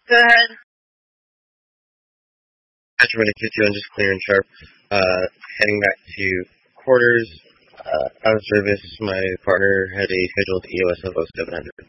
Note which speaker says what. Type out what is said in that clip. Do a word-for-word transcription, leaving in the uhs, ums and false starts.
Speaker 1: Go ahead.
Speaker 2: After minute fifty-one, just clear and sharp. Uh, heading back to quarters. Uh, out of service, my partner had a scheduled E O S of oh seven hundred.